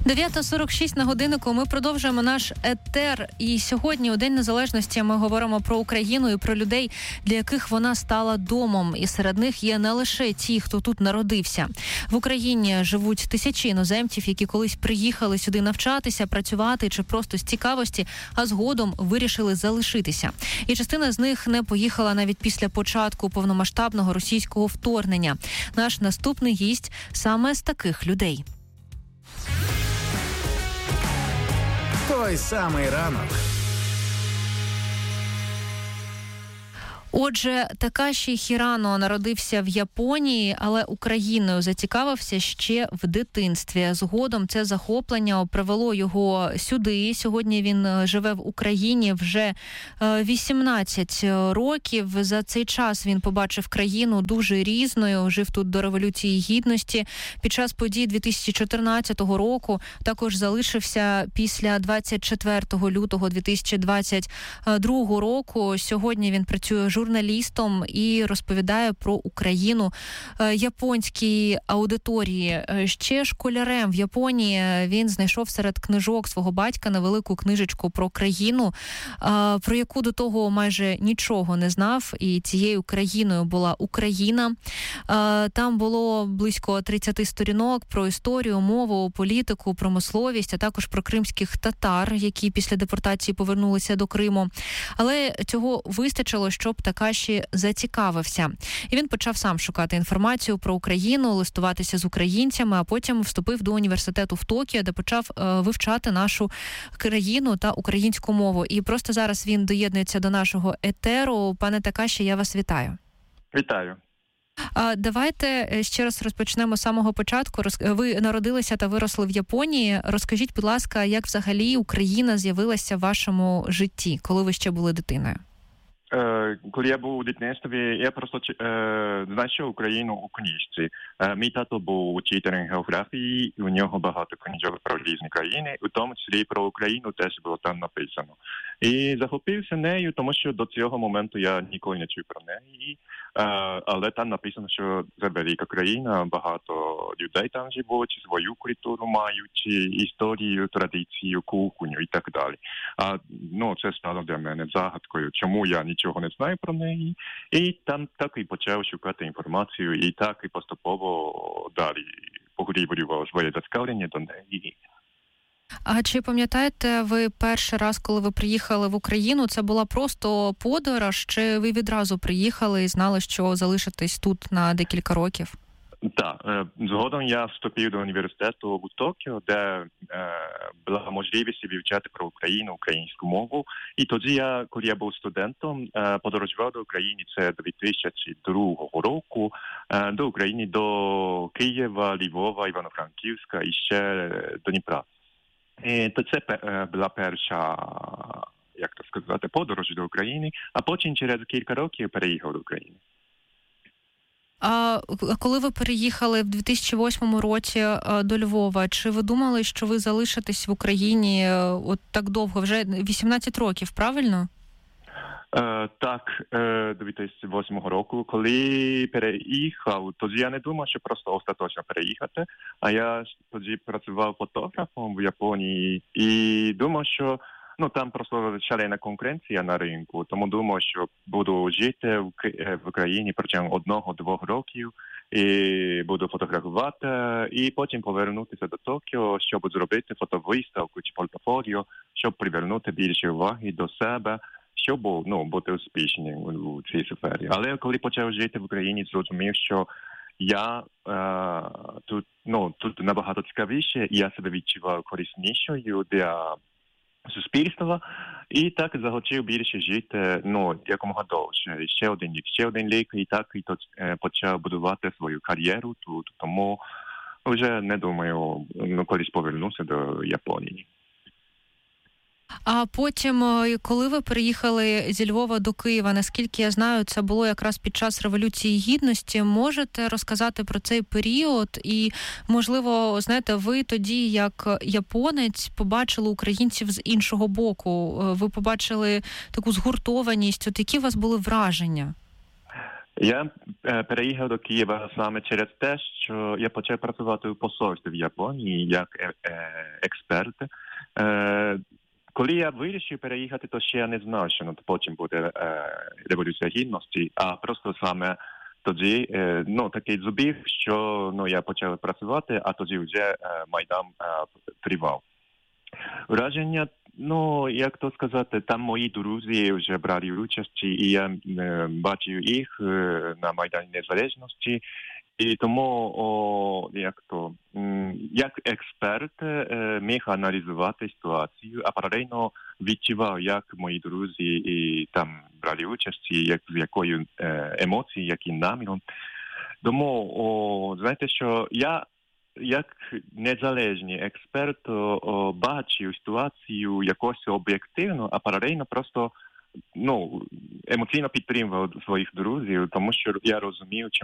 9:46 на годиннику. Ми продовжуємо наш етер. І сьогодні, у День Незалежності, ми говоримо про Україну і про людей, для яких вона стала домом. І серед них є не лише ті, хто тут народився. В Україні живуть тисячі іноземців, які колись приїхали сюди навчатися, працювати чи просто з цікавості, а згодом вирішили залишитися. І частина з них не поїхала навіть після початку повномасштабного російського вторгнення. Наш наступний гість саме з таких людей. Той самий ранок. Отже, Такаші Хірано народився в Японії, але Україною зацікавився ще в дитинстві. Згодом це захоплення привело його сюди. Сьогодні він живе в Україні вже 18 років. За цей час він побачив країну дуже різною, жив тут до Революції Гідності. Під час подій 2014 року також залишився після 24 лютого 2022 року. Сьогодні він працює журналістом і розповідає про Україну японській аудиторії. Ще школярем в Японії він знайшов серед книжок свого батька невелику книжечку про країну, про яку до того майже нічого не знав, і цією країною була Україна. Там було близько 30 сторінок про історію, мову, політику, промисловість, а також про кримських татар, які після депортації повернулися до Криму. Але цього вистачило, щоб Такаші зацікавився. І він почав сам шукати інформацію про Україну, листуватися з українцями, а потім вступив до університету в Токіо, де почав вивчати нашу країну та українську мову. І просто зараз він доєднується до нашого етеру. Пане Такаші, я вас вітаю. Вітаю. Давайте ще раз розпочнемо з самого початку. Ви народилися та виросли в Японії. Розкажіть, будь ласка, як взагалі Україна з'явилася в вашому житті, коли ви ще були дитиною? Коли я був у дитинстві, я просто знайшов Україну у книжці. Мій тато був учителем географії, і у нього багато книжок про різні країни, у тому числі про Україну теж було там написано. І захопився нею, тому що до цього моменту я ніколи не чув про неї. Але там написано, що це велика країна, багато людей там живуть, свою культуру мають, історію, традицію, кухню і так далі. Це стало для мене загадкою, чому я нічого не знаю про неї. І там так і почав шукати інформацію, і так і поступово далі поглиблював своє зацікавлення до неї. А чи пам'ятаєте ви перший раз, коли ви приїхали в Україну, це була просто подорож, чи ви відразу приїхали і знали, що залишитесь тут на декілька років? Так, згодом я вступив до університету у Токіо, де була можливість вивчати про Україну, українську мову. І тоді коли я був студентом, подорожував до України, це 2002 року, до України, до Києва, Львова, Івано-Франківська і ще до Дніпра. То це була перша, як то сказати, подорож до України, а потім через кілька років переїхав до України. А коли ви переїхали в 2008 році до Львова, чи ви думали, що ви залишитесь в Україні от так довго, вже 18 років, правильно? Так, 2008 року, коли переїхав, тоді я не думав, що просто остаточно переїхати, а я тоді працював фотографом в Японії і думав, що там просто шалена конкуренція на ринку, тому думав, що буду жити в Україні протягом 1-2 років і буду фотографувати, і потім повернутися до Токіо, щоб зробити фотовиставку чи портфоліо, щоб привернути більше уваги до себе, щоб бути успішним у цій сфері. Але коли почав жити в Україні, зрозумів, що я тут набагато цікавіше, і я себе відчував кориснішою для суспільства, і так захотів більше жити, якомога довше. Ще один рік, і так і почав будувати свою кар'єру тут, тому вже не думаю, колись повернуся до Японії. А потім, коли ви переїхали зі Львова до Києва, наскільки я знаю, це було якраз під час Революції Гідності. Можете розказати про цей період? І, можливо, знаєте, ви тоді, як японець, побачили українців з іншого боку. Ви побачили таку згуртованість. От які у вас були враження? Я переїхав до Києва саме через те, що я почав працювати у посольстві в Японії як експерт. Коли я вирішив переїхати, то ще я не знав, що потім буде Революція Гідності, а просто саме тоді такий зубів, що я почав працювати, а тоді вже Майдан тривав. Враження, як то сказати, там мої друзі вже брали участь, і я бачив їх на Майдані Незалежності. І тому, як експерт міг аналізувати ситуацію, а паралельно відчував, як мої друзі і там брали участь, з якою емоцією, яким наміром. Тому, знаєте, що я як незалежний експерт бачив ситуацію якось об'єктивно, а паралельно просто емоційно підтримував своїх друзів, тому що я розумів,